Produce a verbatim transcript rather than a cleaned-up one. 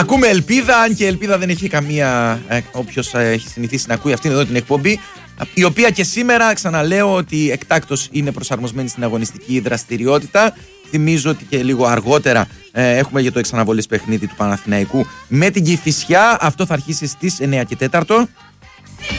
Ακούμε ελπίδα, αν και ελπίδα δεν έχει καμία. Ε, Όποιος ε, έχει συνηθίσει να ακούει αυτήν εδώ την εκπομπή, η οποία και σήμερα ξαναλέω ότι εκτάκτως είναι προσαρμοσμένη στην αγωνιστική δραστηριότητα. Θυμίζω ότι και λίγο αργότερα ε, έχουμε για το εξαναβολής παιχνίδι του Παναθηναϊκού με την Κηφισιά. Αυτό θα αρχίσει στις εννιά και τέσσερα.